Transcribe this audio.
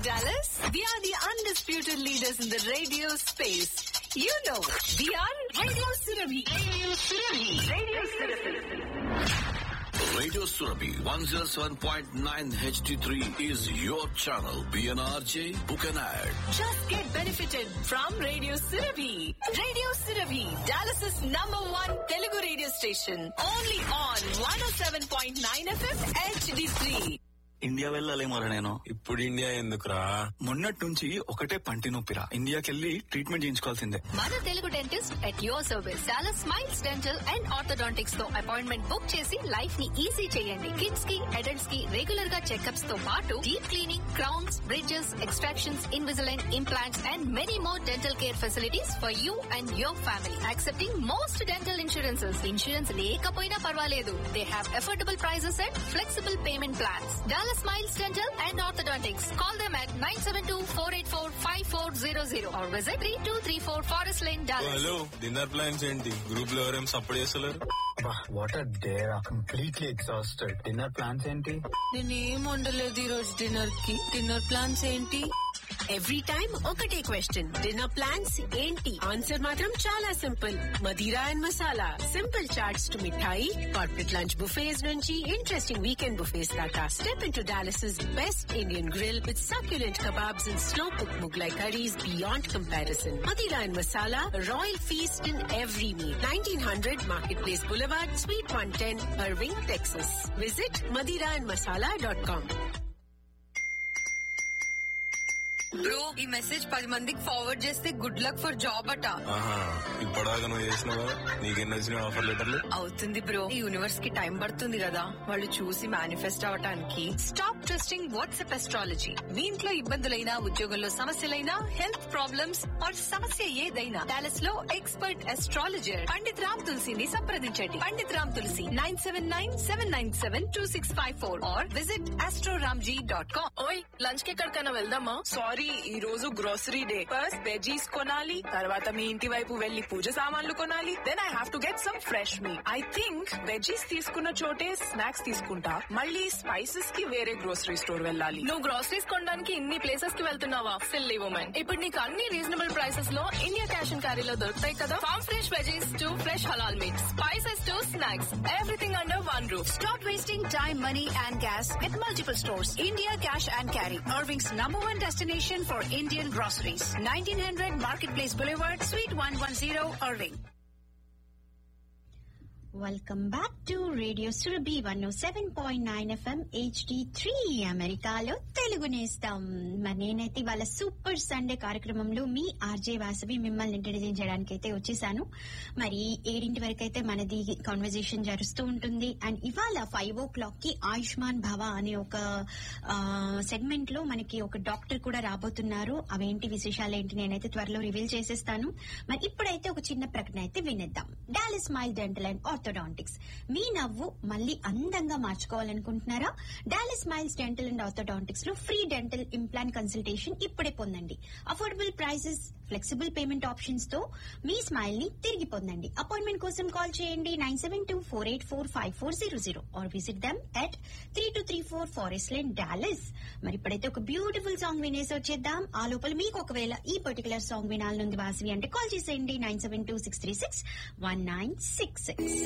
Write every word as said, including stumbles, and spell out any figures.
Dallas? We are the undisputed leaders in the radio space. You know, we are Radio Surabhi. Radio Surabhi. Radio Surabhi. Radio Surabhi one oh seven point nine H D three is your channel. P N R J, book an ad. Just get benefited from Radio Surabhi. Radio Surabhi, Dallas's number one Telugu radio station. Only on one oh seven point nine F M H D three. India వెళ్ళాలేమోరా నేను. ఇప్పుడు India ఎందుకురా? మొన్నటి నుంచి ఒకటే పంటి నొప్పిరా. ఇండియాకెళ్ళి treatment చేయించుకోవాల్సిందే. మన Telugu dentist at your service. Dallas smiles dental and orthodontics తో appointment book చేసి లైఫ్ ని ఈజీ చేయండి. కిడ్స్ కి, అడల్ట్స్ కి రెగ్యులర్ గా చెకప్స్ తో పాటు deep cleaning, crowns, bridges, extractions, Invisalign, implants and many more dental care facilities for you and your family. Accepting most dental insurances. Insurance లేకపోయినా పర్వాలేదు. They have affordable prices and flexible payment plans. Dallas Smiles Dental and Orthodontics. Call them at nine seven two, four eight four, five four zero zero or visit three two three four Forest Lane, Dallas. Hello, dinner plans ఏంటి? Group లో ఎవరేం support చేస్తలేరు? What are there completely exhausted. Dinner plans ఏంటి? నేనేం వండలేదు ఈ రోజు dinner కి. Dinner plans ఏంటి? ఎవ్రీ టైమ్ ఒకటే క్వశ్చన్, డిన్నర్ ప్లాన్స్ ఏంటి? ఆన్సర్ మాత్రం చాలా simple. Madira and masala. Simple charts to mithai, corporate lunch buffets నుంచి ఇంట్రెస్టింగ్ వీకెండ్ బుఫేస్ దాకా. Step into Dallas' best Indian grill with succulent kebabs and slow cooked Mughlai curries beyond comparison. Madira and Masala, royal feast in every meal. nineteen hundred Marketplace Boulevard, Suite one ten, Irving, Texas. Visit madira and masala dot com. Bro, ఈ message పది మందికి forward చేస్తే good luck for job అట. ఇప్పటిదాకా నువ్వు చేసినావా? నీకెన్ని వచ్చిన ఆఫర్ లెటర్లు? అవుతుంది బ్రో, ఈ యూనివర్స్ కి టైం పడుతుంది కదా వాళ్ళు చూసి మేనిఫెస్ట్ అవటానికి. Stop trusting WhatsApp astrology. మీ ఇంట్లో ఇబ్బందులైనా, ఉద్యోగంలో సమస్యలైనా, హెల్త్ ప్రాబ్లమ్స్ ఆర్ సమస్య ఏదైనా, డాలస్ లో ఎక్స్పర్ట్ అస్ట్రాలజర్ పండిత్ రామ్ తులసిని సంప్రదించండి. పండిత్ రామ్ తులసి nine seven nine seven nine seven two six five four are visit Astroramji dot com. ఓయ్, లంచ్ కి ఎక్కడికైనా వెళ్దామా? సారీ, ఈ రోజు గ్రోసరీ డే. ఫస్ట్ వెజీస్ కొనాలి, తర్వాత మీ ఇంటి వైపు వెళ్లి పూజ సామాన్లు కొనాలి. Then I have to get some fresh meet. I think veggies తీసుకున్న చోటే స్నాక్స్ తీసుకుంటా. మళ్ళీ స్పైసెస్ కి వేరే గ్రోసరీ స్టోర్ వెళ్ళాలి. నువ్వు గ్రోసరీస్ కొనడానికి ఇన్ని ప్లేసెస్ కి వెళ్తున్నావా? Silly women. ఇప్పుడు నీకు అన్ని రీజనబుల్ ప్రైసెస్ లో ఇండియా క్యాష్ అండ్ క్యారీలో దొరుకుతాయి కదా. Form fresh veggies to fresh halal meet, spices to snacks, everything under one roof. Stop wasting time, money and gas at multiple stores. India Cash and Carry, Irving's number one destination for Indian groceries. nineteen hundred Marketplace Boulevard, Suite one ten, Irving. Welcome back to radio Surabhi one oh seven point nine FM H D three, అమెరికాలో తెలుగు నేస్తాం. మరి నేనైతే ఇవాళ super Sunday కార్యక్రమంలో మీ RJ Vasavi మిమ్మల్ని interview చేయడానికి అయితే వచ్చేసాను. మరి ఏడింటి వరకు అయితే మనది కాన్వర్జేషన్ జరుస్తూ ఉంటుంది. అండ్ ఇవాళ ఫైవ్ ఓ క్లాక్ కి ఆయుష్మాన్ భవ అనే ఒక సెగ్మెంట్ లో మనకి ఒక డాక్టర్ కూడా రాబోతున్నారు. అవేంటి విశేషాలు ఏంటి నేనైతే త్వరలో రివీల్ చేసేస్తాను. మరి ఇప్పుడైతే ఒక చిన్న ప్రకటన అయితే వినేద్దాం. Dallas smile dental and orthodontics. మీ నవ్వు మళ్ళీ అందంగా మార్చుకోవాలనుకుంటున్నారా? Dallas smiles dental and orthodontics లో ఫ్రీ డెంటల్ ఇంప్లాంట్ కన్సల్టేషన్ ఇప్పుడే పొందండి. Affordable prices, flexible payment options తో మీ స్మైల్ ని తిరిగి పొందండి. అపాయింట్మెంట్ కోసం కాల్ చేయండి nine seven two four eight four five four zero zero or visit them at three two three four forest lane, Dallas. మరి ఇప్పుడైతే ఒక బ్యూటిఫుల్ సాంగ్ వినేసి వచ్చేద్దాం. ఆ లోపల మీకు ఒకవేళ ఈ పర్టికులర్ సాంగ్ వినాలనుంది వాసవి అంటే కాల్ చేసేయండి nine seven two six three six one nine six six.